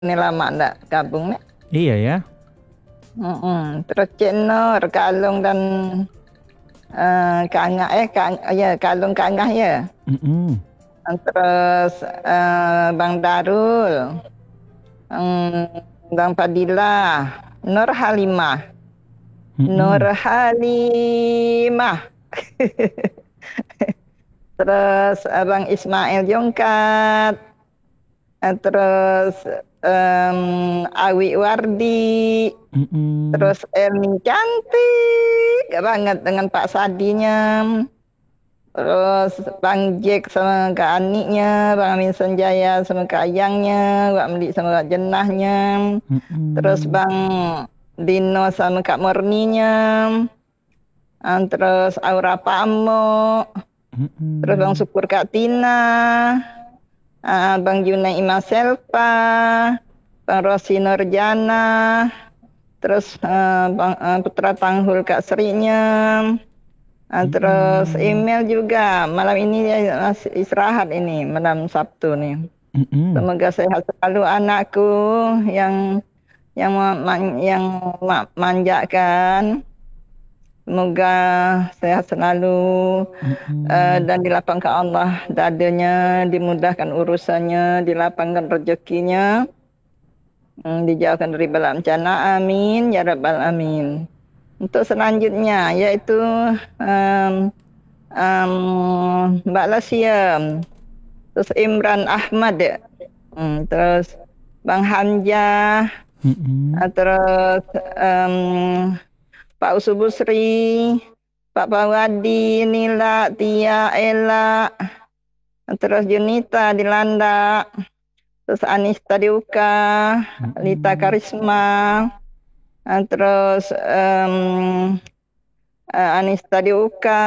Ini lama ndak gabung nih. Iya ya. Terus Cik Nur, Kalung dan Kangah ya Kalung Kangah ya. Mm-mm. Terus Bang Darul, Bang Fadilah, Nur Halimah, Nur Mm-mm. Halimah. Terus Bang Ismail Jongkat, terus Awi Wardi, Mm-mm. terus Elmi cantik banget dengan Pak Sadinya. Terus Bang Jack sama Kak Aniknya, Bang Amin Senjaya sama Kak Ayangnya, Wak Melik sama Kak Jenahnya. Terus Mm-mm. Bang Dino sama Kak Murninya. Terus Aura Pamo. Terus Bang Mm-mm. Syukur Kak Tina. Bang Junai Ima Selpa. Bang Rosi Nurjana. Terus Bang Putra Tanghul Kak Serinya. Terus Mm-mm. email juga. Malam ini dia masih istirahat ini, malam Sabtu nih. Mm-mm. Semoga sehat selalu anakku yang manjakan. Semoga sehat selalu Mm-mm. dan dilapangkan Allah dadanya, dimudahkan urusannya, dilapangkan rezekinya, dijauhkan dari bala bencana. Amin ya rabbal alamin. Untuk selanjutnya yaitu um, Mbak Lasiem, terus Imran Ahmad, terus Bang Hamzah, Mm-mm. terus Pak Usubusri, Pak Pawadi, Nila, Tia, Ella, terus Junita Dilanda, terus Anis Tadiuka, Lita Mm-mm. Karisma, terus Anis Tadiuka,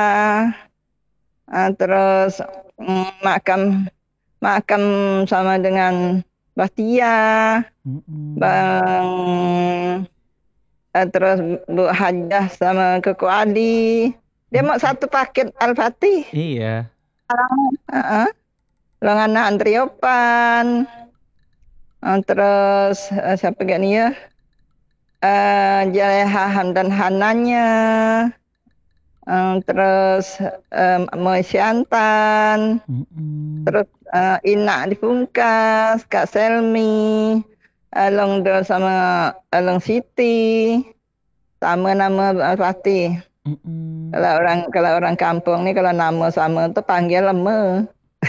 terus makam makam sama dengan Bahtia, Mm-mm. Bang terus Bu Hajah sama Keko Adi. Dia mau Mm-mm. satu paket Al-Fatih. Iya. Heeh. Longana Andriopan. Terus siapa gak nih ya? Jaleha Hamdan Hananya. Terus Moisyantan. Mm-mm. Terus Ina Dipungkas, Kak Selmi, Longdo sama Long Siti, sama nama Fatih. Mm-mm. Kalau orang kampung nih kalau nama sama tuh panggil leme.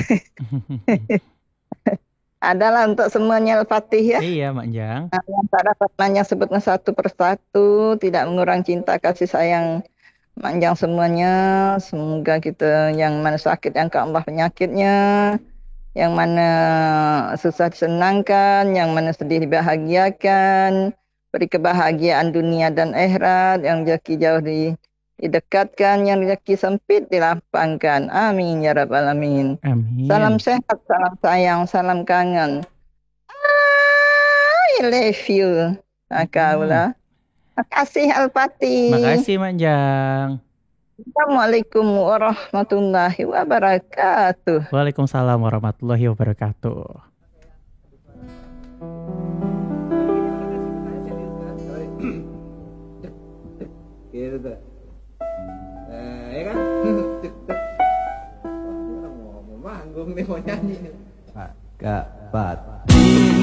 Adalah untuk semuanya Al-Fatih ya. Iya, Mak Jang. Yang tak dapat nanya sebutnya satu persatu, tidak mengurang cinta kasih sayang panjang semuanya. Semoga kita yang mana sakit yang ke Allah penyakitnya, yang mana susah disenangkan, yang mana sedih dibahagiakan, beri kebahagiaan dunia dan akhirat, yang rezeki jauh didekatkan, yang rezeki sempit dilapangkan. Amin ya rabbal alamin. Salam Amin. sehat, salam sayang, salam kangen. I love you. Mm-mm. Kaulah. Makasih Al-Fatih. Makasih, Mak Jang. Assalamualaikum warahmatullahi wabarakatuh. Waalaikumsalam warahmatullahi wabarakatuh.